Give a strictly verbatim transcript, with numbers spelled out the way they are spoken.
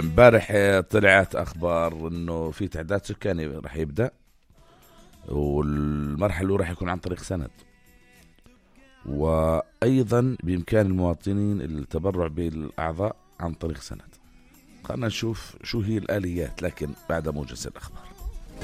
امبارح طلعت أخبار إنه في تعداد سكاني رح يبدأ، والمرحلة الأولى رح يكون عن طريق سند، وأيضا بإمكان المواطنين التبرع بالأعضاء عن طريق سند. خلنا نشوف شو هي الآليات، لكن بعد موجز الأخبار.